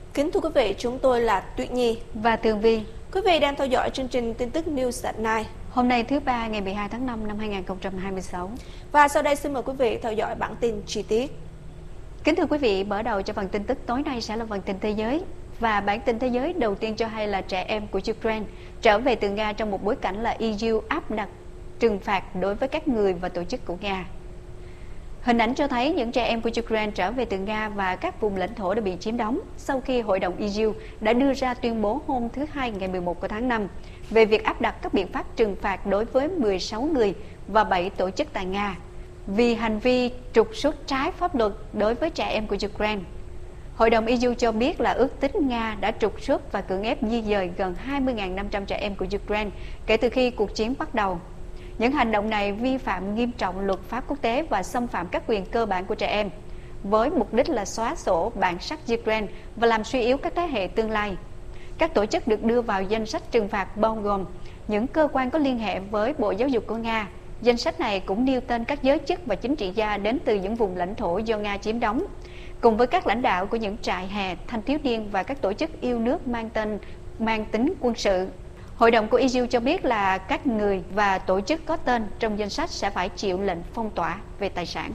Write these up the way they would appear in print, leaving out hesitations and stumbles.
Kính thưa quý vị, chúng tôi là Tuyết Nhi và Tường Vi. Quý vị đang theo dõi chương trình tin tức News at Night. Hôm nay thứ Ba ngày 12 tháng 5 năm 2026. Và sau đây xin mời quý vị theo dõi bản tin chi tiết. Kính thưa quý vị, mở đầu cho phần tin tức tối nay sẽ là phần tin thế giới. Và bản tin thế giới đầu tiên cho hay là trẻ em của Ukraine trở về từ Nga trong một bối cảnh là EU áp đặt trừng phạt đối với các người và tổ chức của Nga. Hình ảnh cho thấy những trẻ em của Ukraine trở về từ Nga và các vùng lãnh thổ đã bị chiếm đóng sau khi Hội đồng EU đã đưa ra tuyên bố hôm thứ Hai ngày 11 của tháng 5 về việc áp đặt các biện pháp trừng phạt đối với 16 người và 7 tổ chức tại Nga vì hành vi trục xuất trái pháp luật đối với trẻ em của Ukraine. Hội đồng EU cho biết là ước tính Nga đã trục xuất và cưỡng ép di dời gần 20.500 trẻ em của Ukraine kể từ khi cuộc chiến bắt đầu. Những hành động này vi phạm nghiêm trọng luật pháp quốc tế và xâm phạm các quyền cơ bản của trẻ em, với mục đích là xóa sổ bản sắc Ukraine và làm suy yếu các thế hệ tương lai. Các tổ chức được đưa vào danh sách trừng phạt bao gồm những cơ quan có liên hệ với Bộ Giáo dục của Nga. Danh sách này cũng nêu tên các giới chức và chính trị gia đến từ những vùng lãnh thổ do Nga chiếm đóng, cùng với các lãnh đạo của những trại hè, thanh thiếu niên và các tổ chức yêu nước mang tính quân sự. Hội đồng của EU cho biết là các người và tổ chức có tên trong danh sách sẽ phải chịu lệnh phong tỏa về tài sản.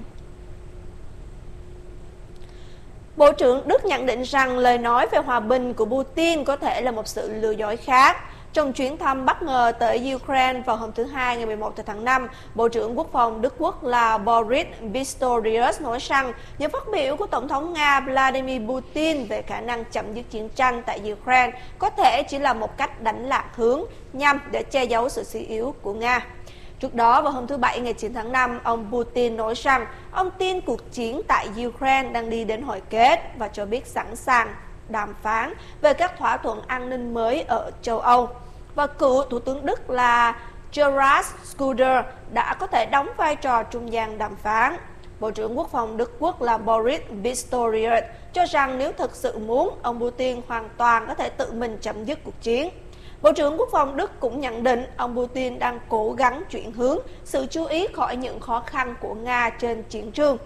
Bộ trưởng Đức nhận định rằng lời nói về hòa bình của Putin có thể là một sự lừa dối khác. Trong chuyến thăm bất ngờ tới Ukraine vào hôm thứ Hai ngày 11 tháng 5, Bộ trưởng Quốc phòng Đức Quốc là Boris Pistorius nói rằng những phát biểu của Tổng thống Nga Vladimir Putin về khả năng chấm dứt chiến tranh tại Ukraine có thể chỉ là một cách đánh lạc hướng nhằm để che giấu sự suy yếu của Nga. Trước đó, vào hôm thứ Bảy ngày 9 tháng 5, ông Putin nói rằng ông tin cuộc chiến tại Ukraine đang đi đến hồi kết và cho biết sẵn sàng đàm phán về các thỏa thuận an ninh mới ở châu Âu. Và cựu Thủ tướng Đức là Gerhard Schröder đã có thể đóng vai trò trung gian đàm phán. Bộ trưởng Quốc phòng Đức Quốc là Boris Pistorius cho rằng nếu thực sự muốn, ông Putin hoàn toàn có thể tự mình chấm dứt cuộc chiến. Bộ trưởng Quốc phòng Đức cũng nhận định ông Putin đang cố gắng chuyển hướng sự chú ý khỏi những khó khăn của Nga trên chiến trường.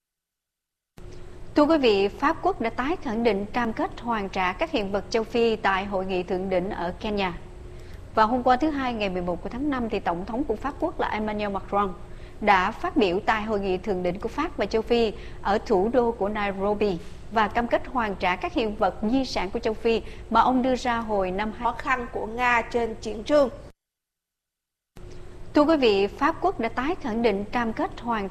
Thưa quý vị, Pháp Quốc đã tái khẳng định cam kết hoàn trả các hiện vật châu Phi tại hội nghị thượng đỉnh ở Kenya. Và hôm qua thứ Hai ngày 11 của tháng 5 thì Tổng thống của Pháp Quốc là Emmanuel Macron đã phát biểu tại hội nghị thượng đỉnh của Pháp và châu Phi ở thủ đô của Nairobi và cam kết hoàn trả các hiện vật di sản của châu Phi mà ông đưa ra hồi năm khó khăn của Nga trên chiến trường. Thưa quý vị, Pháp Quốc đã tái khẳng định cam kết hoàn